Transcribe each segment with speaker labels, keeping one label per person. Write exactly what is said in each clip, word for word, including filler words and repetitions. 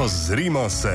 Speaker 1: Ozrimo se.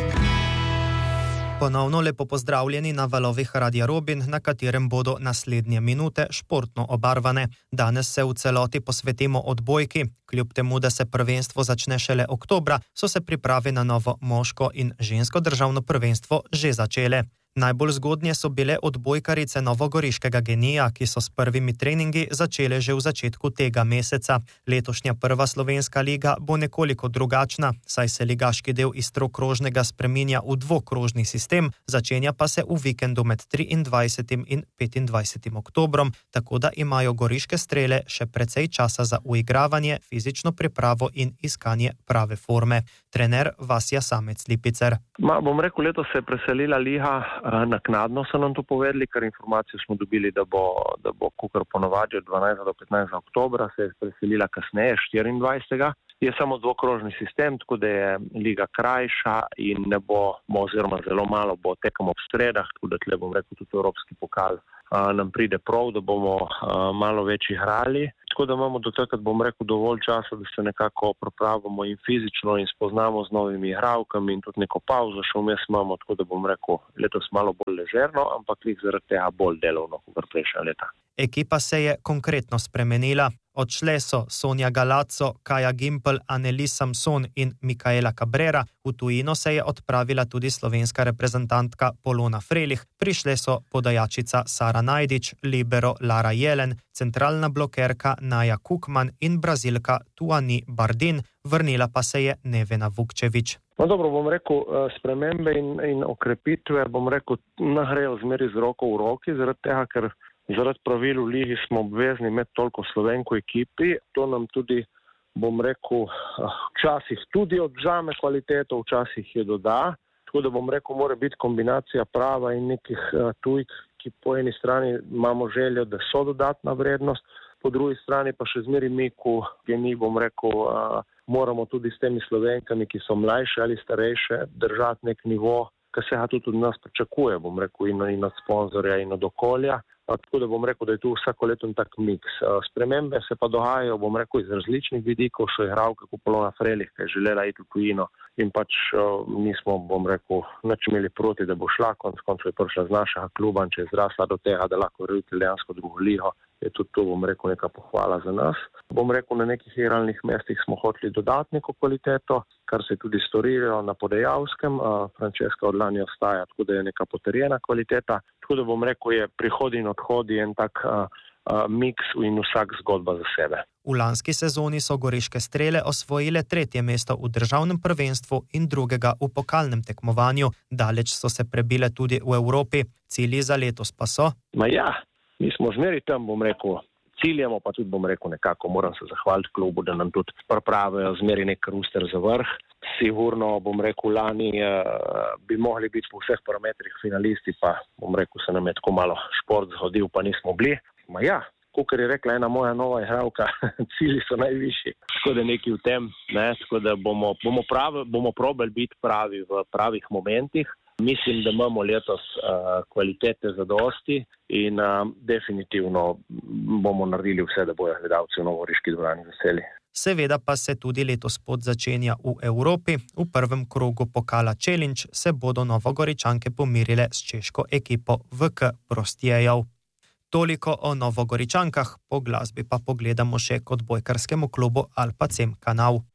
Speaker 2: Ponovno lepo pozdravljeni na valovih Radia Robin, na katerem bodo naslednje minute športno obarvane. Danes se v celoti posvetimo odbojki. Kljub temu, da se prvenstvo začne šele oktobra, so se priprave na novo moško in žensko državno prvenstvo že začele. Najbolj zgodnje so bile odbojkarice novogoriškega Genija, ki so s prvimi treningi začele že v začetku tega meseca. Letošnja prva slovenska liga bo nekoliko drugačna, saj se ligaški del iz trokrožnega spreminja v dvokrožni sistem, začenja pa se v vikendu med triindvajsetim in petindvajsetim oktobrom, tako da imajo goriške strele še precej časa za uigravanje, fizično pripravo in iskanje prave forme. Trener Vasja Samec-Lipicer.
Speaker 3: Ma, bom rekel, letos se je preselila liga. Naknadno so nam to povedali, ker informacijo smo dobili, da bo, da bo kukar ponovadi od dvanajstega do petnajstega oktobra, se je preselila kasneje, štiriindvajsetega Je samo dvokrožni sistem, tako da je liga krajša in ne bo, oziroma zelo malo bo tekom ob sredah, tako da tle bom rekel tudi Evropski pokal a, nam pride prav, da bomo a, malo več igrali. Tako da imamo do takrat, bom rekel, dovolj časa, da se nekako pripravimo in fizično in spoznamo z novimi igralkami in tudi neko pauzo še vmes imamo, tako da bom rekel, letos malo bolj ležerno, ampak jih zaradi tega bolj delovno, kot prejšnja leta.
Speaker 2: Ekipa se je konkretno spremenila. Odšle so Sonja Galazzo, Kaja Gimpel, Anneli Samson in Mikaela Cabrera. V tujino se je odpravila tudi slovenska reprezentantka Polona Frelih. Prišle so podajačica Sara Najdič, libero Lara Jelen, centralna blokerka Naja Kukman in brazilka Tuani Bardin. Vrnila pa se je Nevena Vukčević.
Speaker 3: No dobro, bom rekel, spremembe in, in okrepitve, bom rekel, nahrejo zmeri z roko v roki, zaradi tega, ker zaradi pravil v ligi smo obvezni imeti toliko Slovenko ekipi. To nam tudi, bom rekel, včasih tudi odvzame kvaliteto, včasih je doda. Tako da bom rekel, mora biti kombinacija prava in nekih tujk, ki po eni strani imamo željo, da so dodatna vrednost, po drugi strani pa še zmeri mi, ko Geni, bom rekel, moramo tudi s temi Slovenkami, ki so mlajše ali starejše, držati nek nivo, kar se tudi od nas pričakuje, bom rekel, in, in od sponzorja in od okolja. Tako da bom rekel, da je tu vsako leto tak miks. Spremembe se pa dohajajo, bom rekel, iz različnih vidikov, še igralka kot Polona Frelih, ki je želela iti v tujino in pač nismo, bom rekel, nič imeli proti, da bo šla, konec koncev je prišla z našega kluba, če je zrasla do tega, da lahko gre v italijansko drugo ligo, je tudi to, bom rekel, neka pohvala za nas. Bom rekel, na nekih igralnih mestih smo hoteli dodatniko kvaliteto, kar se je tudi storilo na podajalskem. Frančeska od lani ostaja, tako da je neka potrjena kvaliteta. Tako da bom rekel, je prihodi in odhodi en tak a, a, miks in vsak zgodba za sebe.
Speaker 2: V lanski sezoni so goriške strele osvojile tretje mesto v državnem prvenstvu in drugega v pokalnem tekmovanju. Daleč so se prebile tudi v Evropi. Cilji za letos pa so?
Speaker 3: Ma ja, mi smo zmeri tam, bom rekel, ciljamo pa tudi, bom rekel, nekako moram se zahvaliti klubu, da nam tudi pripravijo zmeri nek ruster za vrh. Sigurno, bom rekel, lani uh, bi mogli biti po vseh parametrih finalisti, pa bom rekel, se nam je tako malo šport zhodil, pa nismo bili. Ma ja, kakor je rekla ena moja nova igralka, cilji so najvišji. Tako da nekaj v tem, ne, tako da bomo, bomo, pravi, bomo probali biti pravi v pravih momentih. Mislim, da imamo letos uh, kvalitete za dosti in uh, definitivno bomo naredili vse, da bojo gledalci v novogoriški dvorani veseli.
Speaker 2: Seveda pa se tudi letos pot začenja v Evropi. V prvem krogu pokala Challenge se bodo Novogoričanke pomirile s češko ekipo V K Prostjejev. Toliko o Novogoričankah, po glasbi pa pogledamo še k odbojkarskemu klubu Alpacem Kanal.